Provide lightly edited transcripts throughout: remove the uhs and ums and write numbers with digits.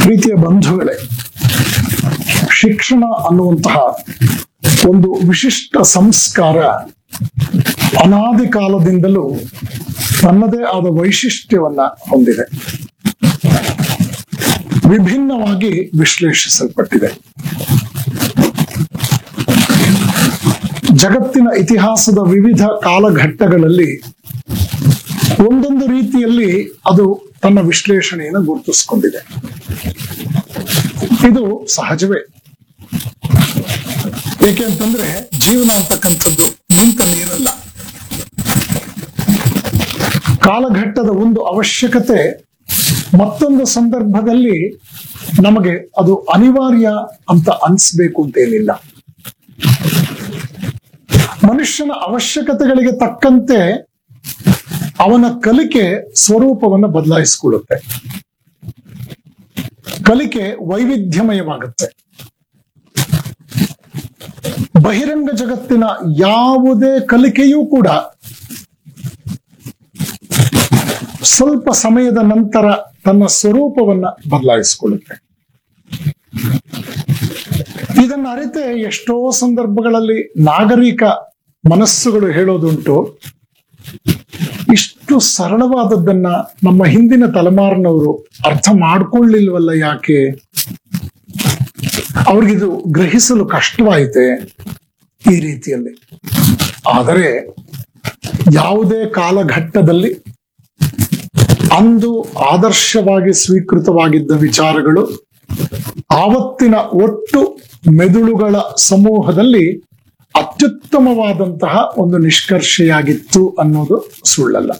ಪ್ರೀತಿಯ ಬಂಧುಗಳೇ, ಶಿಕ್ಷಣ ಅನ್ನುವಂತಹ ಒಂದು ವಿಶಿಷ್ಟ ಸಂಸ್ಕಾರ ಅನಾದಿ ಕಾಲದಿಂದಲೂ ತನ್ನದೇ ಆದ ವೈಶಿಷ್ಟ್ಯವನ್ನ ಹೊಂದಿದೆ. ವಿಭಿನ್ನವಾಗಿ ವಿಶ್ಲೇಷಿಸಲ್ಪಟ್ಟಿದೆ. ಜಗತ್ತಿನ ಇತಿಹಾಸದ ವಿವಿಧ ಕಾಲಘಟ್ಟಗಳಲ್ಲಿ ಒಂದೊಂದು ರೀತಿಯಲ್ಲಿ ಅದು ತನ್ನ ವಿಶ್ಲೇಷಣೆಯನ್ನು ಗುರುತಿಸಿಕೊಂಡಿದೆ. ಇದು ಸಹಜವೇ. ಏಕೆಂತಂದ್ರೆ ಜೀವನ ಅಂತಕ್ಕಂಥದ್ದು ನಿಂತ ನೀರಲ್ಲ. ಕಾಲಘಟ್ಟದ ಒಂದು ಅವಶ್ಯಕತೆ ಮತ್ತೊಂದು ಸಂದರ್ಭದಲ್ಲಿ ನಮಗೆ ಅದು ಅನಿವಾರ್ಯ ಅಂತ ಅನಿಸ್ಬೇಕು ಅಂತೇನಿಲ್ಲ. ಮನುಷ್ಯನ ಅವಶ್ಯಕತೆಗಳಿಗೆ ತಕ್ಕಂತೆ ಅವನ ಕಲಿಕೆ ಸ್ವರೂಪವನ್ನು ಬದಲಾಯಿಸಿಕೊಳ್ಳುತ್ತೆ. ಕಲಿಕೆ ವೈವಿಧ್ಯಮಯವಾಗುತ್ತೆ. ಬಹಿರಂಗ ಜಗತ್ತಿನ ಯಾವುದೇ ಕಲಿಕೆಯೂ ಕೂಡ ಸ್ವಲ್ಪ ಸಮಯದ ನಂತರ ತನ್ನ ಸ್ವರೂಪವನ್ನ ಬದಲಾಯಿಸಿಕೊಳ್ಳುತ್ತೆ. ಇದನ್ನ ಅರಿತೆ ಎಷ್ಟೋ ಸಂದರ್ಭಗಳಲ್ಲಿ ನಾಗರಿಕ ಮನಸ್ಸುಗಳು ಹೇಳೋದುಂಟು, ಇಷ್ಟು ಸರಳವಾದದ್ದನ್ನ ನಮ್ಮ ಹಿಂದಿನ ತಲೆಮಾರಿನವರು ಅರ್ಥ ಮಾಡ್ಕೊಳ್ಳಿಲ್ವಲ್ಲ, ಯಾಕೆ ಅವ್ರಿಗಿದು ಗ್ರಹಿಸಲು ಕಷ್ಟವಾಯಿತೆ ಈ ರೀತಿಯಲ್ಲಿ. ಆದರೆ ಯಾವುದೇ ಕಾಲಘಟ್ಟದಲ್ಲಿ ಅಂದು ಆದರ್ಶವಾಗಿ ಸ್ವೀಕೃತವಾಗಿದ್ದ ವಿಚಾರಗಳು ಆವತ್ತಿನ ಒಟ್ಟು ಮೆದುಳುಗಳ ಸಮೂಹದಲ್ಲಿ ಅತ್ಯುತ್ತಮವಾದಂತಹ ಒಂದು ನಿಷ್ಕರ್ಷೆಯಾಗಿತ್ತು ಅನ್ನೋದು ಸುಳ್ಳಲ್ಲ.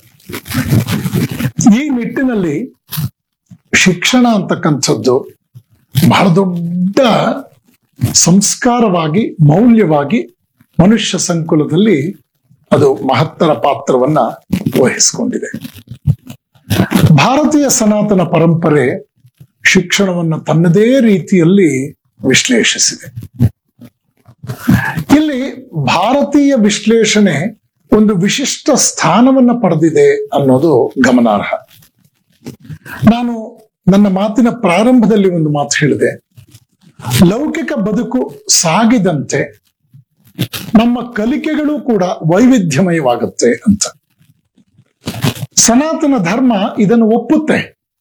ಈ ನಿಟ್ಟಿನಲ್ಲಿ ಶಿಕ್ಷಣ ಅಂತಕ್ಕಂಥದ್ದು ಬಹಳ ದೊಡ್ಡ ಸಂಸ್ಕಾರವಾಗಿ, ಮೌಲ್ಯವಾಗಿ ಮನುಷ್ಯ ಸಂಕುಲದಲ್ಲಿ ಅದು ಮಹತ್ತರ ಪಾತ್ರವನ್ನ ವಹಿಸಿಕೊಂಡಿದೆ. ಭಾರತೀಯ ಸನಾತನ ಪರಂಪರೆ ಶಿಕ್ಷಣವನ್ನು ತನ್ನದೇ ರೀತಿಯಲ್ಲಿ ವಿಶ್ಲೇಷಿಸಿದೆ. ಇಲ್ಲಿ ಭಾರತೀಯ ವಿಶ್ಲೇಷಣೆ ಒಂದು ವಿಶಿಷ್ಟ ಸ್ಥಾನವನ್ನ ಪಡೆದಿದೆ ಅನ್ನೋದು ಗಮನಾರ್ಹ. ನಾನು ನನ್ನ ಮಾತಿನ ಪ್ರಾರಂಭದಲ್ಲಿ ಒಂದು ಮಾತು ಹೇಳಿದೆ, ಲೌಕಿಕ ಬದುಕು ಸಾಗಿದಂತೆ ನಮ್ಮ ಕಲಿಕೆಗಳು ಕೂಡ ವೈವಿಧ್ಯಮಯವಾಗುತ್ತೆ ಅಂತ. ಸನಾತನ ಧರ್ಮ ಇದನ್ನು ಒಪ್ಪುತ್ತೆ.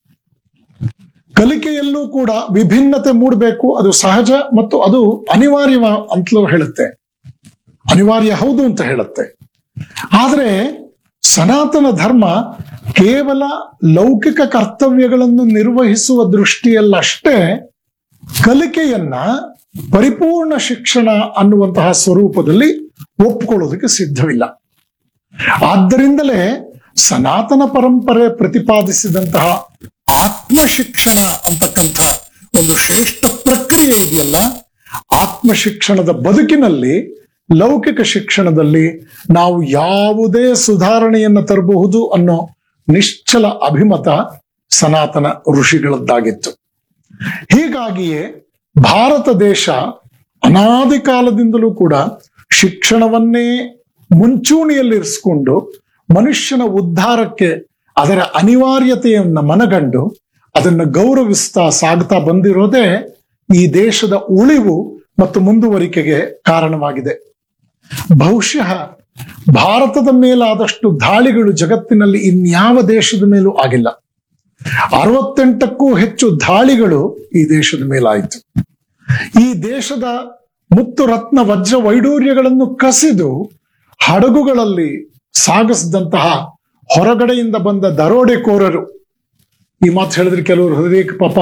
ಕಲಿಕೆಯಲ್ಲೂ ಕೂಡ ವಿಭಿನ್ನತೆ ಮೂಡಬೇಕು, ಅದು ಸಹಜ ಮತ್ತು ಅದು ಅನಿವಾರ್ಯ ಅಂತಲೂ ಹೇಳುತ್ತೆ. ಅನಿವಾರ್ಯ ಹೌದು ಅಂತ ಹೇಳುತ್ತೆ. ಆದ್ರೆ ಸನಾತನ ಧರ್ಮ ಕೇವಲ ಲೌಕಿಕ ಕರ್ತವ್ಯಗಳನ್ನು ನಿರ್ವಹಿಸುವ ದೃಷ್ಟಿಯಲ್ಲಷ್ಟೇ ಕಲಿಕೆಯನ್ನ ಪರಿಪೂರ್ಣ ಶಿಕ್ಷಣ ಅನ್ನುವಂತಹ ಸ್ವರೂಪದಲ್ಲಿ ಒಪ್ಪಿಕೊಳ್ಳೋದಕ್ಕೆ ಸಿದ್ಧವಿಲ್ಲ. ಆದ್ದರಿಂದಲೇ ಸನಾತನ ಪರಂಪರೆ ಪ್ರತಿಪಾದಿಸಿದಂತಹ ಆತ್ಮ ಶಿಕ್ಷಣ ಅಂತಕ್ಕಂಥ ಒಂದು ಶ್ರೇಷ್ಠ ಪ್ರಕ್ರಿಯೆ ಇದೆಯಲ್ಲ, ಆತ್ಮ ಶಿಕ್ಷಣದ ಬದುಕಿನಲ್ಲಿ ಲೌಕಿಕ ಶಿಕ್ಷಣದಲ್ಲಿ ನಾವು ಯಾವುದೇ ಸುಧಾರಣೆಯನ್ನು ತರಬಹುದು ಅನ್ನೋ ನಿಶ್ಚಲ ಅಭಿಮತ ಸನಾತನ ಋಷಿಗಳದ್ದಾಗಿತ್ತು. ಹೀಗಾಗಿಯೇ ಭಾರತ ದೇಶ ಅನಾದಿ ಕಾಲದಿಂದಲೂ ಕೂಡ ಶಿಕ್ಷಣವನ್ನೇ ಮುಂಚೂಣಿಯಲ್ಲಿರಿಸಿಕೊಂಡು ಮನುಷ್ಯನ ಉದ್ಧಾರಕ್ಕೆ ಅದರ ಅನಿವಾರ್ಯತೆಯನ್ನ ಮನಗಂಡು ಅದನ್ನು ಗೌರವಿಸ್ತಾ ಸಾಗ್ತಾ ಬಂದಿರೋದೇ ಈ ದೇಶದ ಉಳಿವು ಮತ್ತು ಮುಂದುವರಿಕೆಗೆ ಕಾರಣವಾಗಿದೆ. ಬಹುಶಃ ಭಾರತದ ಮೇಲಾದಷ್ಟು ದಾಳಿಗಳು ಜಗತ್ತಿನಲ್ಲಿ ಇನ್ಯಾವ ದೇಶದ ಮೇಲೂ ಆಗಿಲ್ಲ. 68ಕ್ಕೂ ಹೆಚ್ಚು ದಾಳಿಗಳು ಈ ದೇಶದ ಮೇಲಾಯಿತು. ಈ ದೇಶದ ಮುತ್ತು ರತ್ನ ವಜ್ರ ವೈಡೂರ್ಯಗಳನ್ನು ಕಸಿದು ಹಡಗುಗಳಲ್ಲಿ ಸಾಗಿಸಿದಂತಹ ಹೊರಗಡೆಯಿಂದ ಬಂದ ದರೋಡೆಕೋರರು, ಈ ಮಾತು ಹೇಳಿದ್ರೆ ಕೆಲವರು ಹೃದಯಕ್ಕೆ ಪಾಪ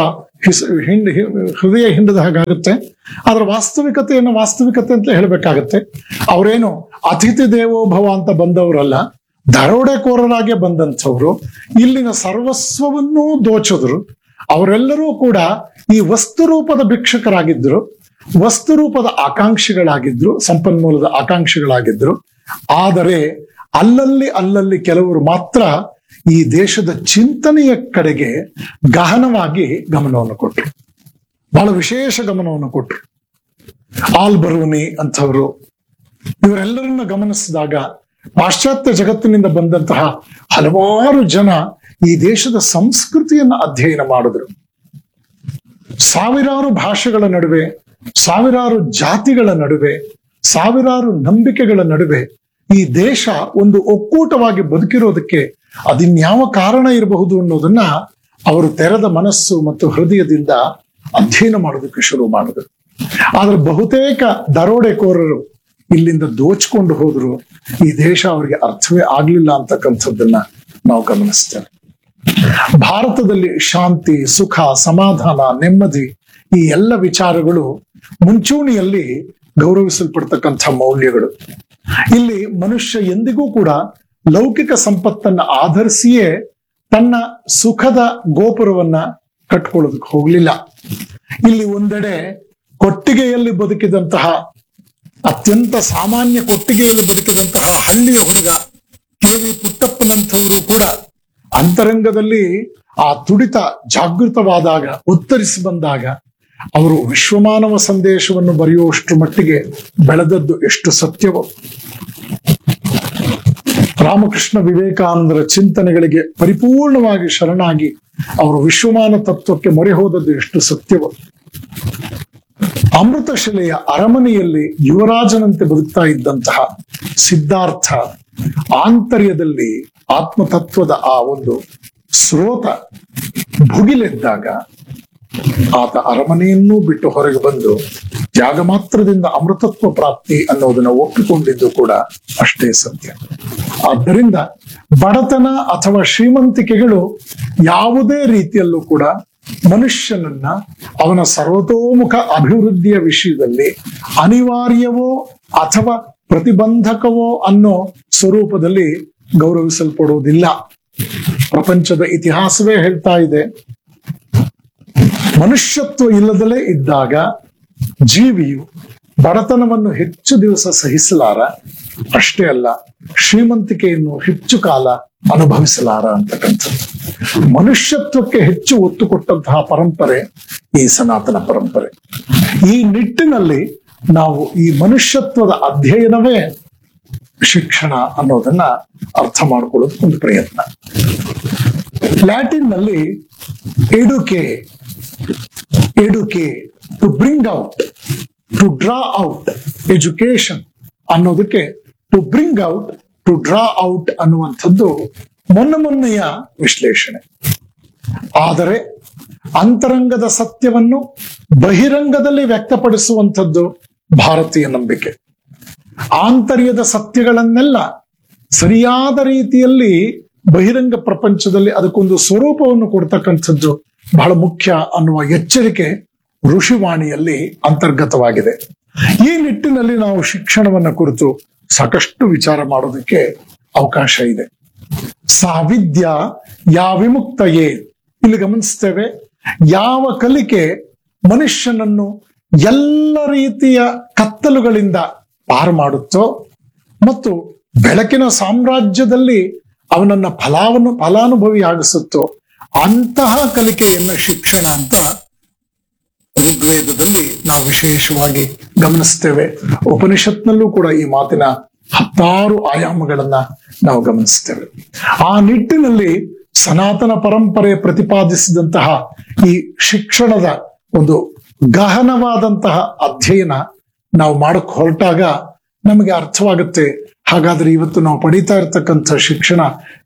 ಹೃದಯ ಹಿಂಡದ ಹಾಗಾಗುತ್ತೆ. ಅದರ ವಾಸ್ತವಿಕತೆ ಅಂತ ಹೇಳಬೇಕಾಗತ್ತೆ. ಅವರೇನು ಅತಿಥಿ ದೇವೋಭವ ಅಂತ ಬಂದವರಲ್ಲ, ದರೋಡೆಕೋರರಾಗೆ ಬಂದಂಥವ್ರು. ಇಲ್ಲಿನ ಸರ್ವಸ್ವವನ್ನೂ ದೋಚಿದ್ರು. ಅವರೆಲ್ಲರೂ ಕೂಡ ಈ ವಸ್ತುರೂಪದ ಭಿಕ್ಷಕರಾಗಿದ್ರು, ವಸ್ತುರೂಪದ ಆಕಾಂಕ್ಷಿಗಳಾಗಿದ್ರು, ಸಂಪನ್ಮೂಲದ ಆಕಾಂಕ್ಷಿಗಳಾಗಿದ್ರು. ಆದರೆ ಅಲ್ಲಲ್ಲಿ ಕೆಲವರು ಮಾತ್ರ ಈ ದೇಶದ ಚಿಂತನೆಯ ಕಡೆಗೆ ಗಹನವಾಗಿ ಗಮನವನ್ನು ಕೊಟ್ಟರು, ಬಹಳ ವಿಶೇಷ ಗಮನವನ್ನು ಕೊಟ್ಟರು. ಆಲ್ಬರೂನಿ ಅಂಥವರು, ಇವರೆಲ್ಲರನ್ನ ಗಮನಿಸಿದಾಗ ಪಾಶ್ಚಾತ್ಯ ಜಗತ್ತಿನಿಂದ ಬಂದಂತಹ ಹಲವಾರು ಜನ ಈ ದೇಶದ ಸಂಸ್ಕೃತಿಯನ್ನ ಅಧ್ಯಯನ ಮಾಡಿದ್ರು. ಸಾವಿರಾರು ಭಾಷೆಗಳ ನಡುವೆ, ಸಾವಿರಾರು ಜಾತಿಗಳ ನಡುವೆ, ಸಾವಿರಾರು ನಂಬಿಕೆಗಳ ನಡುವೆ ಈ ದೇಶ ಒಂದು ಒಕ್ಕೂಟವಾಗಿ ಬದುಕಿರೋದಕ್ಕೆ ಅದಿನ್ಯಾವ ಕಾರಣ ಇರಬಹುದು ಅನ್ನೋದನ್ನ ಅವರು ತೆರೆದ ಮನಸ್ಸು ಮತ್ತು ಹೃದಯದಿಂದ ಅಧ್ಯಯನ ಮಾಡೋದಕ್ಕೆ ಶುರು ಮಾಡಿದ್ರು. ಆದ್ರೆ ಬಹುತೇಕ ದರೋಡೆಕೋರರು ಇಲ್ಲಿಂದ ದೋಚ್ಕೊಂಡು ಹೋದ್ರು. ಈ ದೇಶ ಅವರಿಗೆ ಅರ್ಥವೇ ಆಗ್ಲಿಲ್ಲ ಅಂತಕ್ಕಂಥದ್ದನ್ನ ನಾವು ಗಮನಿಸ್ತೇವೆ. ಭಾರತದಲ್ಲಿ ಶಾಂತಿ, ಸುಖ, ಸಮಾಧಾನ, ನೆಮ್ಮದಿ ಈ ಎಲ್ಲ ವಿಚಾರಗಳು ಮುಂಚೂಣಿಯಲ್ಲಿ ಗೌರವಿಸಲ್ಪಡ್ತಕ್ಕಂಥ ಮೌಲ್ಯಗಳು. ಇಲ್ಲಿ ಮನುಷ್ಯ ಎಂದಿಗೂ ಕೂಡ ಲೌಕಿಕ ಸಂಪತ್ತನ್ನ ಆಧರಿಸಿಯೇ ತನ್ನ ಸುಖದ ಗೋಪುರವನ್ನ ಕಟ್ಕೊಳ್ಳೋದಕ್ಕೆ ಹೋಗ್ಲಿಲ್ಲ. ಇಲ್ಲಿ ಒಂದೆಡೆ ಕೊಟ್ಟಿಗೆಯಲ್ಲಿ ಬದುಕಿದಂತಹ, ಅತ್ಯಂತ ಸಾಮಾನ್ಯ ಕೊಟ್ಟಿಗೆಯಲ್ಲಿ ಬದುಕಿದಂತಹ ಹಳ್ಳಿಯ ಹುಡುಗ ಕೆ.ವಿ. ಪುಟ್ಟಪ್ಪನಂಥವರು ಕೂಡ ಅಂತರಂಗದಲ್ಲಿ ಆ ತುಡಿತ ಜಾಗೃತವಾದಾಗ, ಉತ್ತರಿಸಿ ಬಂದಾಗ ಅವರು ವಿಶ್ವಮಾನವ ಸಂದೇಶವನ್ನು ಬರೆಯುವಷ್ಟು ಮಟ್ಟಿಗೆ ಬೆಳೆದದ್ದು ಎಷ್ಟು ಸತ್ಯವೋ, ರಾಮಕೃಷ್ಣ ವಿವೇಕಾನಂದರ ಚಿಂತನೆಗಳಿಗೆ ಪರಿಪೂರ್ಣವಾಗಿ ಶರಣಾಗಿ ಅವರು ವಿಶ್ವಮಾನ ತತ್ವಕ್ಕೆ ಮೊರೆ ಹೋದದ್ದು ಎಷ್ಟು ಸತ್ಯವೋ, ಅಮೃತಶಿಲೆಯ ಅರಮನೆಯಲ್ಲಿ ಯುವರಾಜನಂತೆ ಬದುಕ್ತಾ ಇದ್ದಂತಹ ಸಿದ್ಧಾರ್ಥ ಆಂತರ್ಯದಲ್ಲಿ ಆತ್ಮತತ್ವದ ಆ ಒಂದು ಸ್ರೋತ ಭುಗಿಲೆದ್ದಾಗ ಆತ ಅರಮನೆಯನ್ನೂ ಬಿಟ್ಟು ಹೊರಗೆ ಬಂದು ತ್ಯಾಗ ಮಾತ್ರದಿಂದ ಅಮೃತತ್ವ ಪ್ರಾಪ್ತಿ ಅನ್ನೋದನ್ನ ಒಪ್ಪಿಕೊಂಡಿದ್ದು ಕೂಡ ಅಷ್ಟೇ ಸತ್ಯ. ಆದ್ದರಿಂದ ಬಡತನ ಅಥವಾ ಶ್ರೀಮಂತಿಕೆಗಳು ಯಾವುದೇ ರೀತಿಯಲ್ಲೂ ಕೂಡ ಮನುಷ್ಯನನ್ನ ಅವನ ಸರ್ವತೋಮುಖ ಅಭಿವೃದ್ಧಿಯ ವಿಷಯದಲ್ಲಿ ಅನಿವಾರ್ಯವೋ ಅಥವಾ ಪ್ರತಿಬಂಧಕವೋ ಅನ್ನೋ ಸ್ವರೂಪದಲ್ಲಿ ಗೌರವಿಸಲ್ಪಡುವುದಿಲ್ಲ. ಪ್ರಪಂಚದ ಇತಿಹಾಸವೇ ಹೇಳ್ತಾ ಇದೆ, ಮನುಷ್ಯತ್ವ ಇಲ್ಲದಲೇ ಇದ್ದಾಗ ಜೀವಿಯು ಬಡತನವನ್ನು ಹೆಚ್ಚು ದಿವಸ ಸಹಿಸಲಾರ, ಅಷ್ಟೇ ಅಲ್ಲ ಶ್ರೀಮಂತಿಕೆಯನ್ನು ಹೆಚ್ಚು ಕಾಲ ಅನುಭವಿಸಲಾರ ಅಂತಕ್ಕಂಥದ್ದು. ಮನುಷ್ಯತ್ವಕ್ಕೆ ಹೆಚ್ಚು ಒತ್ತು ಕೊಟ್ಟಂತಹ ಪರಂಪರೆ ಈ ಸನಾತನ ಪರಂಪರೆ. ಈ ನಿಟ್ಟಿನಲ್ಲಿ ನಾವು ಈ ಮನುಷ್ಯತ್ವದ ಅಧ್ಯಯನವೇ ಶಿಕ್ಷಣ ಅನ್ನೋದನ್ನ ಅರ್ಥ ಮಾಡ್ಕೊಳ್ಳೋದಕ್ಕೊಂದು ಪ್ರಯತ್ನ. ಲ್ಯಾಟಿನ್ ನಲ್ಲಿ ಎಡುಕೆ to bring out, to draw out, education ಅನ್ನೋದಕ್ಕೆ to bring out, to draw out ಅನ್ನುವಂಥದ್ದು ಮೊನ್ನೆಯ ವಿಶ್ಲೇಷಣೆ. ಆದರೆ ಅಂತರಂಗದ ಸತ್ಯವನ್ನು ಬಹಿರಂಗದಲ್ಲಿ ವ್ಯಕ್ತಪಡಿಸುವಂಥದ್ದು ಭಾರತೀಯ ನಂಬಿಕೆ. ಆಂತರ್ಯದ ಸತ್ಯಗಳನ್ನೆಲ್ಲ ಸರಿಯಾದ ರೀತಿಯಲ್ಲಿ ಬಹಿರಂಗ ಪ್ರಪಂಚದಲ್ಲಿ ಅದಕ್ಕೊಂದು ಸ್ವರೂಪವನ್ನು ಕೊಡ್ತಕ್ಕಂಥದ್ದು ಬಹಳ ಮುಖ್ಯ ಅನ್ನುವ ಎಚ್ಚರಿಕೆ ಋಷಿವಾಣಿಯಲ್ಲಿ ಅಂತರ್ಗತವಾಗಿದೆ. ಈ ನಿಟ್ಟಿನಲ್ಲಿ ನಾವು ಶಿಕ್ಷಣವನ್ನ ಕುರಿತು ಸಾಕಷ್ಟು ವಿಚಾರ ಮಾಡೋದಕ್ಕೆ ಅವಕಾಶ ಇದೆ. ಸಾವಿದ್ಯಾ ಯಾ ವಿಮುಕ್ತಯೇ, ಇಲ್ಲಿ ಗಮನಿಸ್ತೇವೆ, ಯಾವ ಕಲಿಕೆ ಮನುಷ್ಯನನ್ನು ಎಲ್ಲ ರೀತಿಯ ಕತ್ತಲುಗಳಿಂದ ಪಾರು ಮಾಡುತ್ತೋ ಮತ್ತು ಬೆಳಕಿನ ಸಾಮ್ರಾಜ್ಯದಲ್ಲಿ ಅವನನ್ನ ಫಲಾನುಭವಿಯಾಗಿಸುತ್ತೋ ಅಂತಹ ಕಲಿಕೆಯನ್ನ ಶಿಕ್ಷಣ ಅಂತ ಋಗ್ವೇದದಲ್ಲಿ ನಾವು ವಿಶೇಷವಾಗಿ ಗಮನಿಸ್ತೇವೆ. ಉಪನಿಷತ್ನಲ್ಲೂ ಕೂಡ ಈ ಮಾತಿನ 10 ಆಯಾಮಗಳನ್ನ ನಾವು ಗಮನಿಸ್ತೇವೆ. ಆ ನಿಟ್ಟಿನಲ್ಲಿ ಸನಾತನ ಪರಂಪರೆ ಪ್ರತಿಪಾದಿಸಿದಂತಹ ಈ ಶಿಕ್ಷಣದ ಒಂದು ಗಹನವಾದಂತಹ ಅಧ್ಯಯನ ನಾವು ಮಾಡಕ್ ಹೊರಟಾಗ ನಮಗೆ ಅರ್ಥವಾಗುತ್ತೆ, ಹಾಗಾದ್ರೆ ಇವತ್ತು ನಾವು ಪಡೀತಾ ಇರ್ತಕ್ಕಂಥ ಶಿಕ್ಷಣ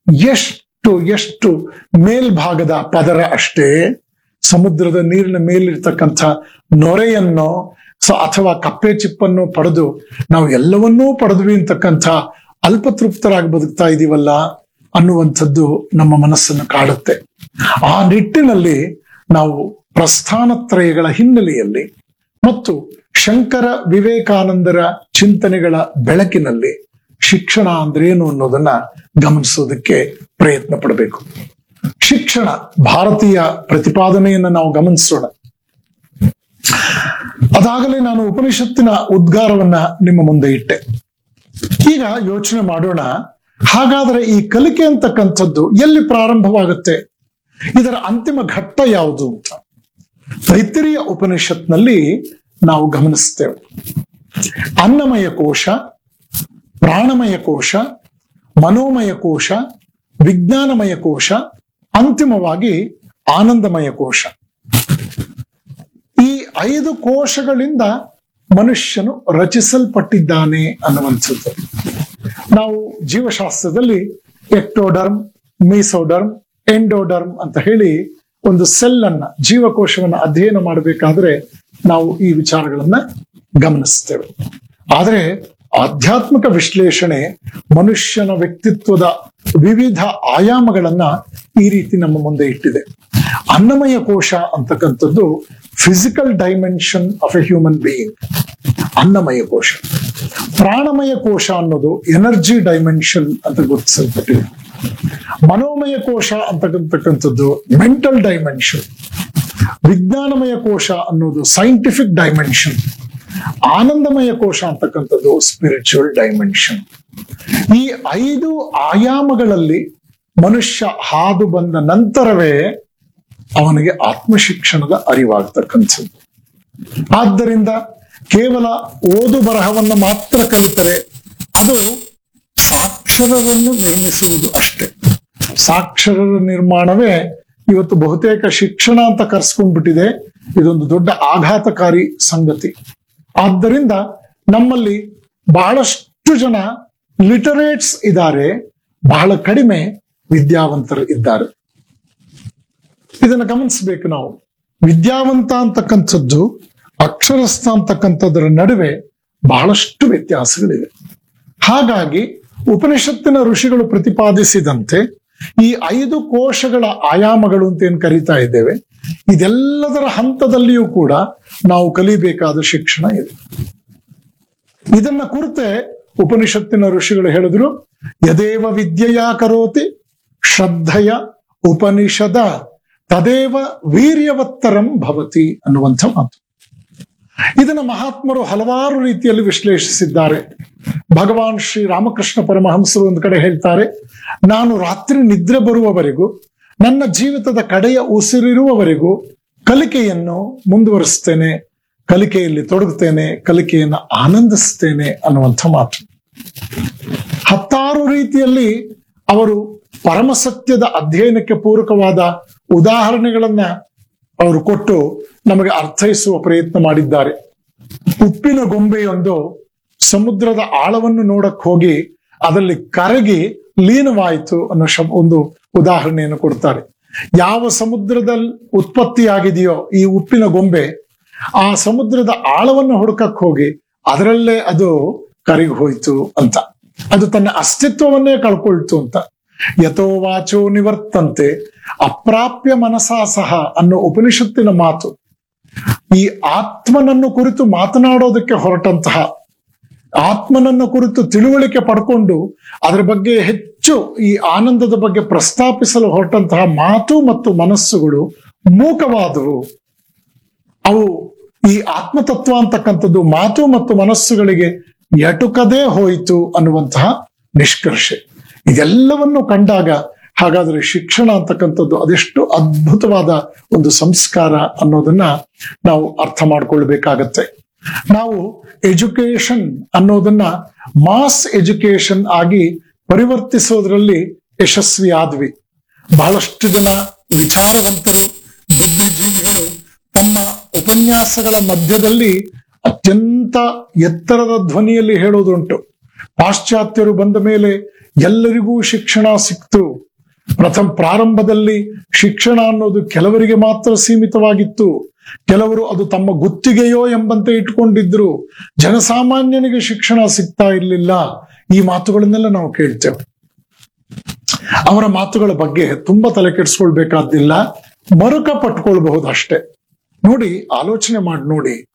ಎಷ್ಟು ಮೇಲ್ಭಾಗದ ಪದರ ಅಷ್ಟೇ. ಸಮುದ್ರದ ನೀರಿನ ಮೇಲಿರ್ತಕ್ಕಂಥ ನೊರೆಯನ್ನು ಅಥವಾ ಕಪ್ಪೆ ಚಿಪ್ಪನ್ನು ಪಡೆದು ನಾವು ಎಲ್ಲವನ್ನೂ ಪಡೆದ್ವಿ ಅಂತಕ್ಕಂಥ ಅಲ್ಪತೃಪ್ತರಾಗಿ ಬದುಕ್ತಾ ಇದೀವಲ್ಲ ಅನ್ನುವಂಥದ್ದು ನಮ್ಮ ಮನಸ್ಸನ್ನು ಕಾಡುತ್ತೆ. ಆ ನಿಟ್ಟಿನಲ್ಲಿ ನಾವು ಪ್ರಸ್ಥಾನತ್ರಯಗಳ ಹಿನ್ನೆಲೆಯಲ್ಲಿ ಮತ್ತು ಶಂಕರ ವಿವೇಕಾನಂದರ ಚಿಂತನೆಗಳ ಬೆಳಕಿನಲ್ಲಿ ಶಿಕ್ಷಣ ಅಂದ್ರೇನು ಅನ್ನೋದನ್ನ ಗಮನಿಸೋದಕ್ಕೆ ಪ್ರಯತ್ನ ಪಡಬೇಕು. ಶಿಕ್ಷಣ ಭಾರತೀಯ ಪ್ರತಿಪಾದನೆಯನ್ನ ನಾವು ಗಮನಿಸೋಣ. ಅದಾಗಲೇ ನಾನು ಉಪನಿಷತ್ತಿನ ಉದ್ಗಾರವನ್ನ ನಿಮ್ಮ ಮುಂದೆ ಇಟ್ಟೆ. ಈಗ ಯೋಚನೆ ಮಾಡೋಣ, ಹಾಗಾದ್ರೆ ಈ ಕಲಿಕೆ ಅಂತಕ್ಕಂಥದ್ದು ಎಲ್ಲಿ ಪ್ರಾರಂಭವಾಗುತ್ತೆ, ಇದರ ಅಂತಿಮ ಘಟ್ಟ ಯಾವುದು ಅಂತ ತೈತ್ತಿರೀಯ ಉಪನಿಷತ್ನಲ್ಲಿ ನಾವು ಗಮನಿಸ್ತೇವೆ. ಅನ್ನಮಯ ಕೋಶ, ಪ್ರಾಣಮಯ ಕೋಶ, ಮನೋಮಯ ಕೋಶ, ವಿಜ್ಞಾನಮಯ ಕೋಶ, ಅಂತಿಮವಾಗಿ ಆನಂದಮಯ ಕೋಶ. 5 ಕೋಶಗಳಿಂದ ಮನುಷ್ಯನು ರಚಿಸಲ್ಪಟ್ಟಿದ್ದಾನೆ ಅನ್ನುವಂಥದ್ದು. ನಾವು ಜೀವಶಾಸ್ತ್ರದಲ್ಲಿ ಎಕ್ಟೋಡರ್ಮ್, ಮೀಸೋಡರ್ಮ್, ಎಂಡೋಡರ್ಮ್ ಅಂತ ಹೇಳಿ ಒಂದು ಸೆಲ್ ಅನ್ನ, ಜೀವಕೋಶವನ್ನ ಅಧ್ಯಯನ ಮಾಡಬೇಕಾದ್ರೆ ನಾವು ಈ ವಿಚಾರಗಳನ್ನ ಗಮನಿಸ್ತೇವೆ. ಆದರೆ ಆಧ್ಯಾತ್ಮಿಕ ವಿಶ್ಲೇಷಣೆ ಮನುಷ್ಯನ ವ್ಯಕ್ತಿತ್ವದ ವಿವಿಧ ಆಯಾಮಗಳನ್ನ ಈ ರೀತಿ ನಮ್ಮ ಮುಂದೆ ಇಟ್ಟಿದೆ. ಅನ್ನಮಯ ಕೋಶ ಅಂತಕ್ಕಂಥದ್ದು physical dimension of A human being, ಅನ್ನಮಯ ಕೋಶ. ಪ್ರಾಣಮಯ ಕೋಶ ಅನ್ನೋದು ಎನರ್ಜಿ ಡೈಮೆನ್ಷನ್ ಅಂತ ಗುರುತಿಸಲ್ಪಟ್ಟಿದೆ. ಮನೋಮಯ ಕೋಶ ಅಂತಕ್ಕಂಥದ್ದು ಮೆಂಟಲ್ ಡೈಮೆನ್ಷನ್. ವಿಜ್ಞಾನಮಯ ಕೋಶ ಅನ್ನೋದು ಸೈಂಟಿಫಿಕ್ ಡೈಮೆನ್ಷನ್. ಆನಂದಮಯ ಕೋಶ ಅಂತಕ್ಕಂಥದ್ದು ಸ್ಪಿರಿಚುವಲ್ ಡೈಮೆನ್ಷನ್. ಈ 5 ಆಯಾಮಗಳಲ್ಲಿ ಮನುಷ್ಯ ಹಾದು ಬಂದ ನಂತರವೇ ಅವನಿಗೆ ಆತ್ಮಶಿಕ್ಷಣದ ಅರಿವಾಗ್ತಕ್ಕಂಥದ್ದು. ಆದ್ದರಿಂದ ಕೇವಲ ಓದು ಬರಹವನ್ನು ಮಾತ್ರ ಕಲಿತರೆ ಅದು ಸಾಕ್ಷರರನ್ನು ನೇಮಿಸುವುದು ಅಷ್ಟೇ. ಸಾಕ್ಷರರ ನಿರ್ಮಾಣವೇ ಇವತ್ತು ಬಹುತೇಕ ಶಿಕ್ಷಣ ಅಂತ ಕರೆಸ್ಕೊಂಡ್ಬಿಟ್ಟಿದೆ. ಇದೊಂದು ದೊಡ್ಡ ಆಘಾತಕಾರಿ ಸಂಗತಿ. ಆದ್ದರಿಂದ ನಮ್ಮಲ್ಲಿ ಬಹಳಷ್ಟು ಜನ ಲಿಟರೇಟ್ಸ್ ಇದ್ದಾರೆ, ಬಹಳ ಕಡಿಮೆ ವಿದ್ಯಾವಂತರು ಇದ್ದಾರೆ. ಇದನ್ನು ಗಮನಿಸಬೇಕು ನಾವು. ವಿದ್ಯಾವಂತ ಅಂತಕ್ಕಂಥದ್ದು, ಅಕ್ಷರಸ್ಥ ಅಂತಕ್ಕಂಥದ್ರ ನಡುವೆ ಬಹಳಷ್ಟು ವ್ಯತ್ಯಾಸಗಳಿವೆ. ಹಾಗಾಗಿ ಉಪನಿಷತ್ತಿನ ಋಷಿಗಳು ಪ್ರತಿಪಾದಿಸಿದಂತೆ ಈ 5 ಕೋಶಗಳ ಆಯಾಮಗಳು ಅಂತ ಏನ್ ಕರೀತಾ ಇದ್ದೇವೆ, ಇದೆಲ್ಲದರ ಹಂತದಲ್ಲಿಯೂ ಕೂಡ ನಾವು ಕಲಿಬೇಕಾದ ಶಿಕ್ಷಣ ಇದೆ. ಇದನ್ನ ಕುರಿತೆ ಉಪನಿಷತ್ತಿನ ಋಷಿಗಳು ಹೇಳಿದ್ರು, ಯದೇವ ವಿದ್ಯೆಯ ಕರೋತಿ ಶ್ರದ್ಧೆಯ ಉಪನಿಷದ ತದೇವ ವೀರ್ಯವತ್ತರಂ ಭವತಿ ಅನ್ನುವಂಥ ಮಾತು. ಇದನ್ನ ಮಹಾತ್ಮರು ಹಲವಾರು ರೀತಿಯಲ್ಲಿ ವಿಶ್ಲೇಷಿಸಿದ್ದಾರೆ. ಭಗವಾನ್ ಶ್ರೀ ರಾಮಕೃಷ್ಣ ಪರಮಹಂಸರು ಒಂದು ಕಡೆ ಹೇಳ್ತಾರೆ, ನಾನು ರಾತ್ರಿ ನಿದ್ರೆ ಬರುವವರೆಗೂ, ನನ್ನ ಜೀವಿತದ ಕಡೆಯ ಉಸಿರಿರುವವರೆಗೂ ಕಲಿಕೆಯನ್ನು ಮುಂದುವರಿಸ್ತೇನೆ, ಕಲಿಕೆಯಲ್ಲಿ ತೊಡಗುತ್ತೇನೆ, ಕಲಿಕೆಯನ್ನು ಆನಂದಿಸ್ತೇನೆ ಅನ್ನುವಂಥ ಮಾತು. ಹತ್ತಾರು ರೀತಿಯಲ್ಲಿ ಅವರು ಪರಮಸತ್ಯದ ಅಧ್ಯಯನಕ್ಕೆ ಪೂರಕವಾದ ಉದಾಹರಣೆಗಳನ್ನ ಅವರು ಕೊಟ್ಟು ನಮಗೆ ಅರ್ಥೈಸುವ ಪ್ರಯತ್ನ ಮಾಡಿದ್ದಾರೆ. ಉಪ್ಪಿನ ಗೊಂಬೆಯೊಂದು ಸಮುದ್ರದ ಆಳವನ್ನು ನೋಡಕ್ ಹೋಗಿ ಅದರಲ್ಲಿ ಕರಗಿ ಲೀನವಾಯಿತು ಅನ್ನೋ ಒಂದು ಉದಾಹರಣೆಯನ್ನು ಕೊಡ್ತಾರೆ. ಯಾವ ಸಮುದ್ರದಲ್ಲಿ ಉತ್ಪತ್ತಿಯಾಗಿದೆಯೋ ಈ ಉಪ್ಪಿನ ಗೊಂಬೆ, ಆ ಸಮುದ್ರದ ಆಳವನ್ನು ಹುಡುಕಕ್ ಹೋಗಿ ಅದರಲ್ಲೇ ಅದು ಕರಗಿ ಹೋಯ್ತು ಅಂತ, ಅದು ತನ್ನ ಅಸ್ತಿತ್ವವನ್ನೇ ಕಳ್ಕೊಳ್ತು ಅಂತ. ಯಥೋ ವಾಚೋ ನಿವರ್ತಂತೆ ಅಪ್ರಾಪ್ಯ ಮನಸಾ ಸಹ ಅನ್ನೋ ಉಪನಿಷತ್ತಿನ ಮಾತು ಈ ಆತ್ಮನನ್ನು ಕುರಿತು ಮಾತನಾಡೋದಕ್ಕೆ ಹೊರಟಂತಹ, ಆತ್ಮನನ್ನು ಕುರಿತು ತಿಳುವಳಿಕೆ ಪಡ್ಕೊಂಡು ಅದರ ಬಗ್ಗೆ ಹೆಚ್ಚು ಈ ಆನಂದದ ಬಗ್ಗೆ ಪ್ರಸ್ತಾಪಿಸಲು ಹೊರಟಂತಹ ಮಾತು ಮತ್ತು ಮನಸ್ಸುಗಳು ಮೂಕವಾದವು. ಅವು ಈ ಆತ್ಮತತ್ವ ಅಂತಕ್ಕಂಥದ್ದು ಮಾತು ಮತ್ತು ಮನಸ್ಸುಗಳಿಗೆ ಎಟುಕದೇ ಹೋಯಿತು ಅನ್ನುವಂತಹ ನಿಷ್ಕರ್ಷೆ. ಇದೆಲ್ಲವನ್ನು ಕಂಡಾಗ ಹಾಗಾದ್ರೆ ಶಿಕ್ಷಣ ಅಂತಕ್ಕಂಥದ್ದು ಅದೆಷ್ಟು ಅದ್ಭುತವಾದ ಒಂದು ಸಂಸ್ಕಾರ ಅನ್ನೋದನ್ನ ನಾವು ಅರ್ಥ ಮಾಡ್ಕೊಳ್ಬೇಕಾಗತ್ತೆ. ನಾವು ಎಜುಕೇಶನ್ ಅನ್ನೋದನ್ನ ಮಾಸ್ ಎಜುಕೇಶನ್ ಆಗಿ ಪರಿವರ್ತಿಸೋದ್ರಲ್ಲಿ ಯಶಸ್ವಿ ಆದ್ವಿ. ಬಹಳಷ್ಟು ಜನ ವಿಚಾರವಂತರು, ಬುದ್ಧಿಜೀವಿಗಳು ತಮ್ಮ ಉಪನ್ಯಾಸಗಳ ಮಧ್ಯದಲ್ಲಿ ಅತ್ಯಂತ ಎತ್ತರದ ಧ್ವನಿಯಲ್ಲಿ ಹೇಳೋದುಂಟು, ಪಾಶ್ಚಾತ್ಯರು ಬಂದ ಮೇಲೆ ಎಲ್ಲರಿಗೂ ಶಿಕ್ಷಣ ಸಿಕ್ತು. ಪ್ರಾರಂಭದಲ್ಲಿ ಶಿಕ್ಷಣ ಅನ್ನೋದು ಕೆಲವರಿಗೆ ಮಾತ್ರ ಸೀಮಿತವಾಗಿತ್ತು, ಕೆಲವರು ಅದು ತಮ್ಮ ಗುತ್ತಿಗೆಯೋ ಎಂಬಂತೆ ಇಟ್ಕೊಂಡಿದ್ರು, ಜನಸಾಮಾನ್ಯನಿಗೆ ಶಿಕ್ಷಣ ಸಿಗ್ತಾ ಇರಲಿಲ್ಲ. ಈ ಮಾತುಗಳನ್ನೆಲ್ಲ ನಾವು ಕೇಳ್ತೇವೆ. ಅವರ ಮಾತುಗಳ ಬಗ್ಗೆ ತುಂಬಾ ತಲೆ ಕೆಡಿಸ್ಕೊಳ್ಬೇಕಾದಿಲ್ಲ, ಮರುಕ ಪಟ್ಕೊಳ್ಬಹುದು ಅಷ್ಟೇ. ನೋಡಿ, ಆಲೋಚನೆ ಮಾಡಿ ನೋಡಿ,